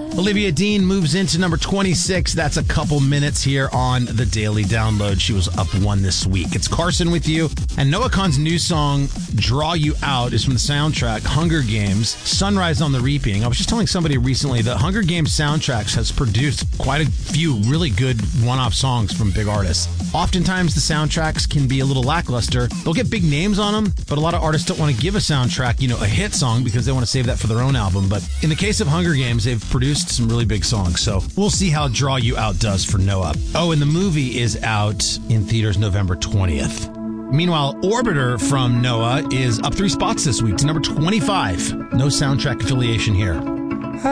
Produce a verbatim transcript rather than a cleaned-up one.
Olivia Dean moves into number twenty-six. That's a couple minutes here on the Daily Download. She was up one this week. It's Carson with you. And Noah Kahan's new song, Draw You Out, is from the soundtrack Hunger Games, Sunrise on the Reaping. I was just telling somebody recently that Hunger Games soundtracks has produced quite a few really good one-off songs from big artists. Oftentimes, the soundtracks can be a little lackluster. They'll get big names on them, but a lot of artists don't want to give a soundtrack, you know, a hit song because they want to save that for their own album. But in the case of Hunger Games, they've produced some really big songs. So we'll see how Draw You Out does for Noah. Oh, and the movie is out in theaters November twentieth. Meanwhile, Orbiter from Noah is up three spots this week to number twenty-five. No soundtrack affiliation here.